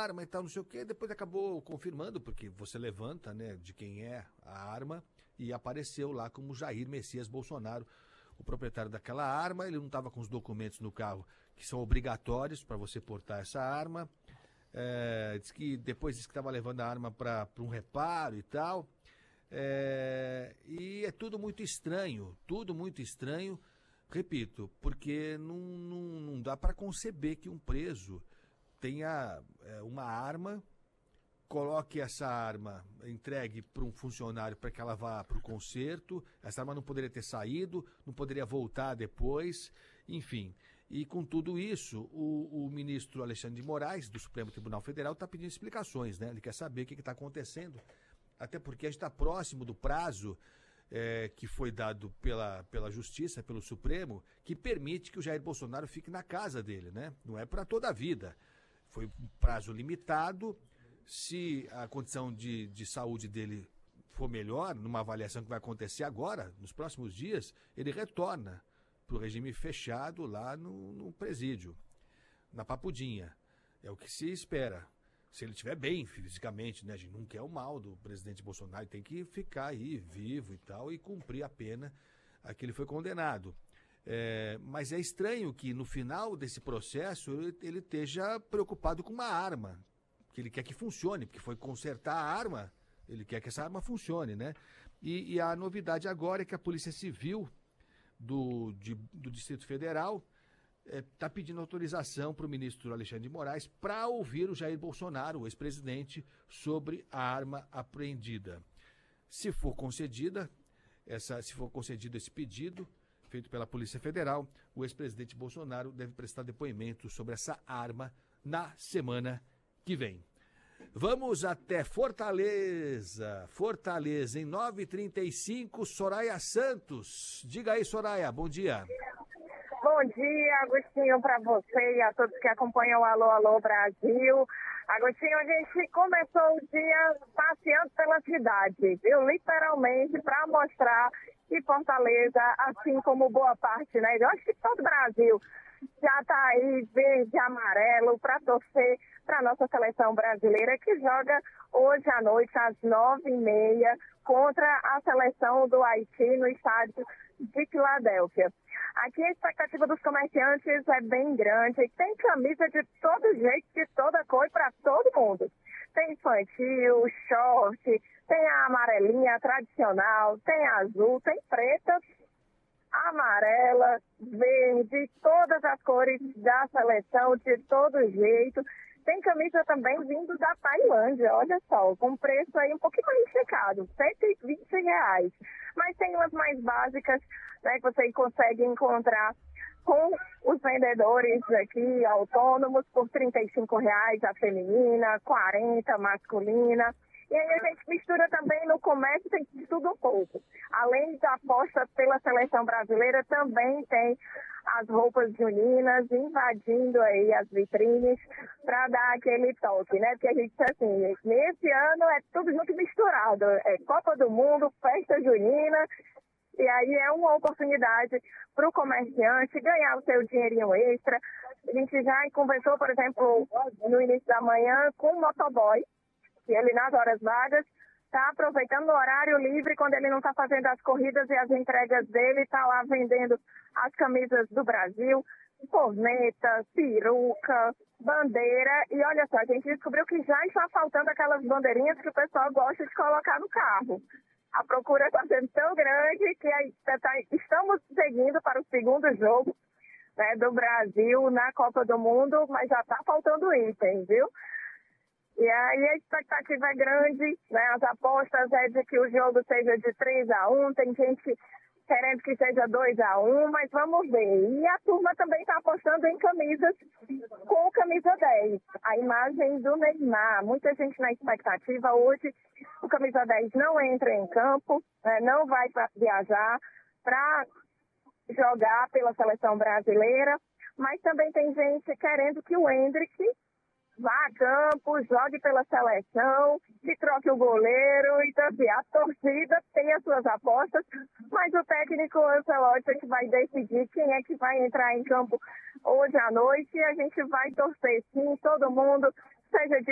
arma e tal, não sei o quê. Depois acabou confirmando, porque você levanta, né, de quem é a arma, e apareceu lá como Jair Messias Bolsonaro, o proprietário daquela arma. Ele não estava com os documentos no carro que são obrigatórios para você portar essa arma. Depois disse que estava levando a arma para um reparo e tal. E é tudo muito estranho, repito, porque não dá para conceber que um preso tenha uma arma, coloque essa arma, entregue para um funcionário para que ela vá para o concerto. Essa arma não poderia ter saído, não poderia voltar depois, enfim. E com tudo isso, o ministro Alexandre de Moraes, do Supremo Tribunal Federal, está pedindo explicações, né? Ele quer saber o que está acontecendo, até porque a gente está próximo do prazo que foi dado pela Justiça, pelo Supremo, que permite que o Jair Bolsonaro fique na casa dele, né? Não é para toda a vida. Foi um prazo limitado. Se a condição de saúde dele for melhor, numa avaliação que vai acontecer agora, nos próximos dias, ele retorna para o regime fechado lá no presídio, na Papudinha. É o que se espera. Se ele estiver bem fisicamente, né? A gente não quer o mal do presidente Bolsonaro, tem que ficar aí vivo e tal, e cumprir a pena a que ele foi condenado. Mas é estranho que no final desse processo ele esteja preocupado com uma arma, que ele quer que funcione, porque foi consertar a arma, ele quer que essa arma funcione, né? E a novidade agora é que a Polícia Civil do Distrito Federal está pedindo autorização para o ministro Alexandre de Moraes para ouvir o Jair Bolsonaro, o ex-presidente, sobre a arma apreendida. Se for concedido esse pedido feito pela Polícia Federal, o ex-presidente Bolsonaro deve prestar depoimento sobre essa arma na semana que vem. Vamos até Fortaleza. Fortaleza, em 9h35, Soraya Santos. Diga aí, Soraya, bom dia. Bom dia, Agostinho, para você e a todos que acompanham o Alô, Alô Brasil. Agostinho, a gente começou o dia passeando pela cidade, viu? Literalmente, para mostrar que Fortaleza, assim como boa parte, né? Eu acho que todo o Brasil já está aí verde e amarelo para torcer para a nossa seleção brasileira, que joga hoje à noite às 9h30 contra a seleção do Haiti no estádio de Filadélfia. Aqui a expectativa dos comerciantes é bem grande. Tem camisa de todo jeito, de toda cor, para todo mundo. Tem infantil, short, tem a amarelinha tradicional, tem azul, tem preta, amarela, verde, todas as cores da seleção, de todo jeito. Tem camisa também vindo da Tailândia, olha só, com preço aí um pouquinho mais esticado, R$ 120. Mas tem umas mais básicas, né, que você consegue encontrar com os vendedores aqui, autônomos, por R$ 35 a feminina, 40 masculina. E aí a gente mistura também no comércio, tem de tudo um pouco. Além da aposta pela seleção brasileira, também tem as roupas juninas invadindo aí as vitrines para dar aquele toque, né? Porque a gente diz assim, nesse ano é tudo junto misturado. É Copa do Mundo, festa junina, e aí é uma oportunidade para o comerciante ganhar o seu dinheirinho extra. A gente já conversou, por exemplo, no início da manhã com o motoboy, que ele nas horas vagas está aproveitando o horário livre quando ele não está fazendo as corridas e as entregas dele, está lá vendendo as camisas do Brasil, corneta, peruca, bandeira. E olha só, a gente descobriu que já está faltando aquelas bandeirinhas que o pessoal gosta de colocar no carro. A procura está sendo tão grande que estamos seguindo para o segundo jogo, né, do Brasil na Copa do Mundo, mas já está faltando item, viu? E aí a expectativa é grande, né? As apostas é de que o jogo seja de 3-1, tem gente querendo que seja 2-1, mas vamos ver. E a turma também está apostando em camisas com camisa 10, a imagem do Neymar. Muita gente na expectativa. Hoje o camisa 10 não entra em campo, né? Não vai viajar para jogar pela seleção brasileira, mas também tem gente querendo que o Endrick vá a campo, jogue pela seleção, que troque o goleiro. Então, assim, a torcida tem as suas apostas, mas o técnico Ancelotti é que vai decidir quem é que vai entrar em campo hoje à noite, e a gente vai torcer sim, todo mundo, seja de